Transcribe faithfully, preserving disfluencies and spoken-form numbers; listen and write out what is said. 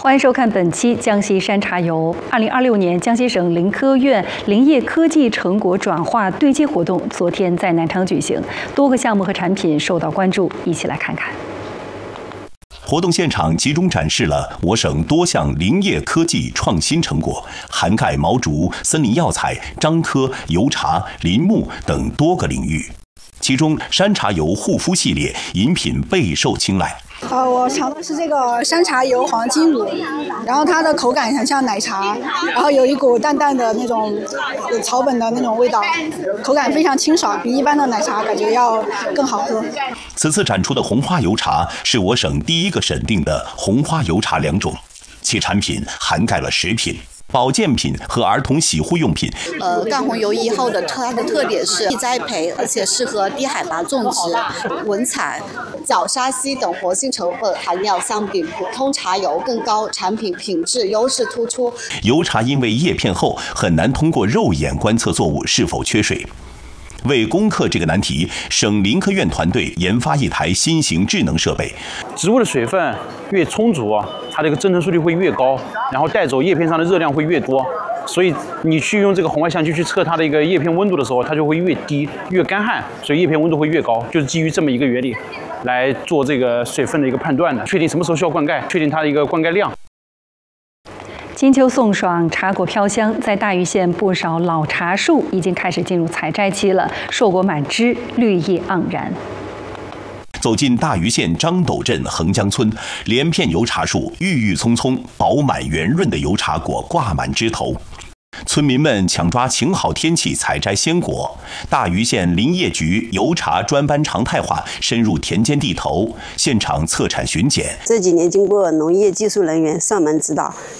欢迎收看本期江西山茶游。二零二六年江西省林科院林业科技成果转化对接活动昨天在南昌举行，多个项目和产品受到关注，一起来看看。 活动现场集中展示了我省多项林业科技创新成果，涵盖毛竹、森林药材、樟科、油茶、林木等多个领域。其中，山茶油护肤系列饮品备受青睐。 呃，我尝的是这个山茶油黄金乳，然后它的口感很像奶茶，然后有一股淡淡的那种草本的那种味道，口感非常清爽，比一般的奶茶感觉要更好喝。 此次展出的红花油茶是我省第一个审定的红花油茶两种，其产品涵盖了食品、保健品和儿童洗护用品。 呃，干红油一号的它的特点是易栽培，而且适合低海拔种植。文采、角鲨烯等活性成分含量相比普通茶油更高，产品品质优势突出。 油茶因为叶片厚，很难通过肉眼观测作物是否缺水。为攻克这个难题，省林科院团队研发一台新型智能设备。 植物的水分越充足，它这个增成速率会越高，然后带走叶片上的热量会越多。所以你去用这个红外相机去测它的一个叶片温度的时候，它就会越低，越干旱，所以叶片温度会越高。就是基于这么一个原理来做这个水分的一个判断的，确定什么时候需要灌溉，确定它的一个灌溉量。 金秋送爽，茶果飘香，在大余县不少老茶树已经开始进入采摘期了，硕果满枝，绿叶盎然。 走进大余县张斗镇横江村，连片油茶树郁郁葱葱，饱满圆润的油茶果挂满枝头。村民们抢抓晴好天气采摘鲜果。大余县林业局油茶专班常态化深入田间地头，现场测产巡检。 这几年经过农业技术人员上门指导，